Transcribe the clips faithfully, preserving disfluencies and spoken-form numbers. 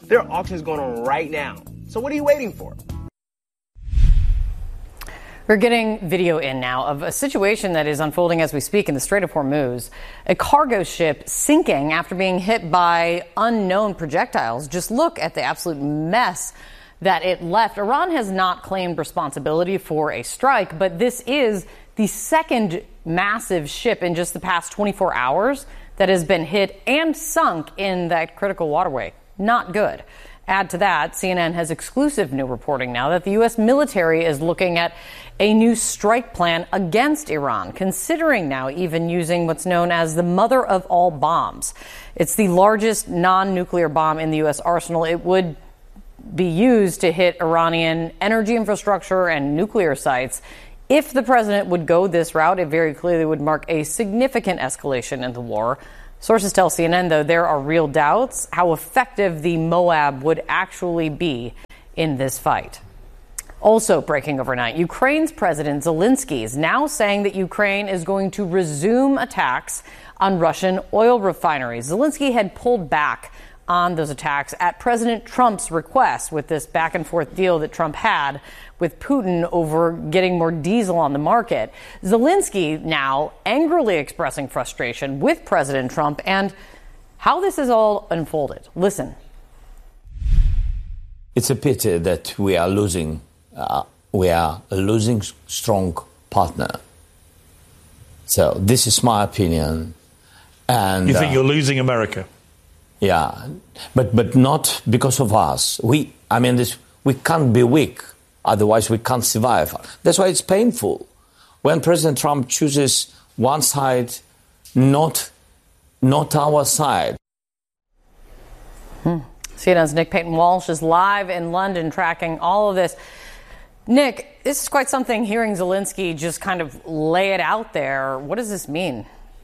There are auctions going on right now. So what are you waiting for? We're getting video in now of a situation that is unfolding as we speak in the Strait of Hormuz. A cargo ship sinking after being hit by unknown projectiles. Just look at the absolute mess that it left. Iran has not claimed responsibility for a strike, but this is the second massive ship in just the past twenty-four hours that has been hit and sunk in that critical waterway. Not good. Add to that, C N N has exclusive new reporting now that the U S military is looking at a new strike plan against Iran, considering now even using what's known as the mother of all bombs. It's the largest non-nuclear bomb in the U S arsenal. It would be used to hit Iranian energy infrastructure and nuclear sites. If the president would go this route, it very clearly would mark a significant escalation in the war. Sources tell C N N, though, there are real doubts how effective the MOAB would actually be in this fight. Also breaking overnight, Ukraine's President Zelensky is now saying that Ukraine is going to resume attacks on Russian oil refineries. Zelensky had pulled back on those attacks at President Trump's request with this back and forth deal that Trump had with Putin over getting more diesel on the market. Zelensky now angrily expressing frustration with President Trump and how this is all unfolded. Listen. It's a pity that we are losing, uh, we are a losing strong partner. So this is my opinion. And you think uh, you're losing America? Yeah, but but not because of us. We, I mean, this we can't be weak. Otherwise, we can't survive. That's why it's painful when President Trump chooses one side, not not our side. Hmm. C N N's Nick Payton-Walsh is live in London tracking all of this. Nick, this is quite something hearing Zelensky just kind of lay it out there. What does this mean?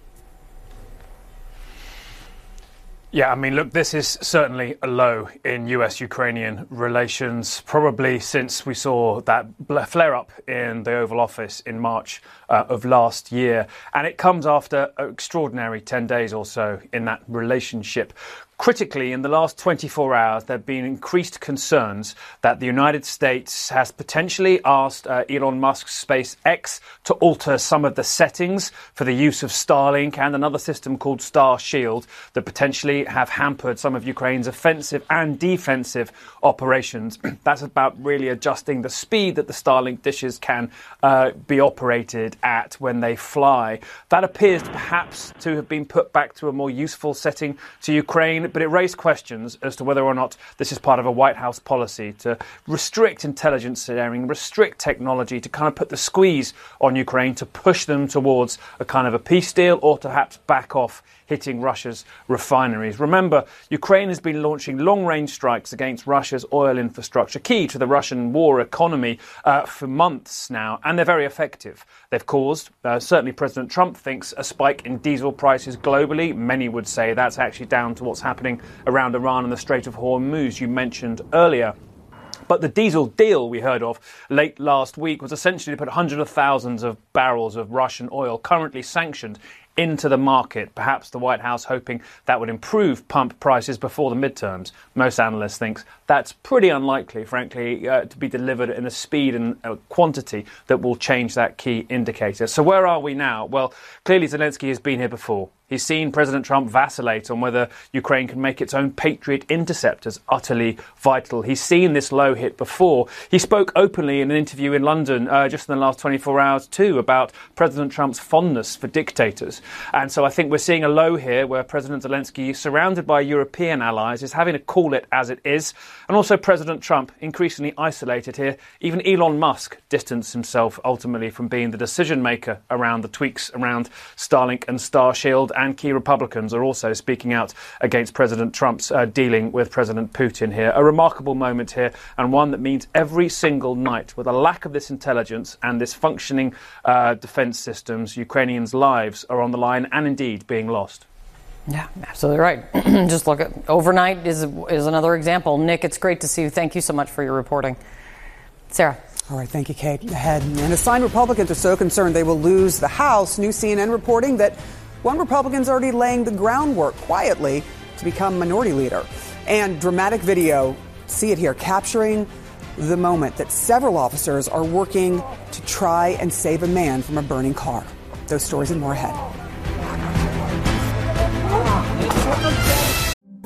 Yeah, I mean, look, this is certainly a low in U S Ukrainian relations, probably since we saw that flare-up in the Oval Office in March uh, of last year. And it comes after an extraordinary ten days or so in that relationship. Critically, in the last twenty-four hours, there have been increased concerns that the United States has potentially asked uh, Elon Musk's SpaceX to alter some of the settings for the use of Starlink and another system called Starshield that potentially have hampered some of Ukraine's offensive and defensive operations. That's about really adjusting the speed that the Starlink dishes can uh, be operated at when they fly. That appears perhaps to have been put back to a more useful setting to Ukraine. But it raised questions as to whether or not this is part of a White House policy to restrict intelligence sharing, restrict technology, to kind of put the squeeze on Ukraine to push them towards a kind of a peace deal or to perhaps back off hitting Russia's refineries. Remember, Ukraine has been launching long-range strikes against Russia's oil infrastructure, key to the Russian war economy, uh, for months now, and they're very effective. They've caused, uh, certainly President Trump thinks, a spike in diesel prices globally. Many would say that's actually down to what's happening around Iran and the Strait of Hormuz you mentioned earlier. But the diesel deal we heard of late last week was essentially to put hundreds of thousands of barrels of Russian oil currently sanctioned into the market. Perhaps the White House hoping that would improve pump prices before the midterms. Most analysts think that's pretty unlikely, frankly, uh, to be delivered in a speed and a quantity that will change that key indicator. So where are we now? Well, clearly Zelensky has been here before. He's seen President Trump vacillate on whether Ukraine can make its own Patriot interceptors utterly vital. He's seen this low hit before. He spoke openly in an interview in London uh, just in the last twenty-four hours too about President Trump's fondness for dictators. And so I think we're seeing a low here where President Zelensky, surrounded by European allies, is having to call it as it is. And also President Trump, increasingly isolated here. Even Elon Musk distanced himself ultimately from being the decision maker around the tweaks around Starlink and Starshield. And key Republicans are also speaking out against President Trump's uh, dealing with President Putin here. A remarkable moment here, and one that means every single night, with a lack of this intelligence and this functioning uh, defense systems, Ukrainians' lives are on the line and indeed being lost. Yeah, absolutely right. Just look at overnight is is another example. Nick, it's great to see you. Thank you so much for your reporting. Sarah. All right, thank you, Kate. Ahead. And assigned Republicans are so concerned they will lose the House. New C N N reporting that one Republican's already laying the groundwork quietly to become minority leader. And dramatic video, see it here, capturing the moment that several officers are working to try and save a man from a burning car. Those stories and more ahead.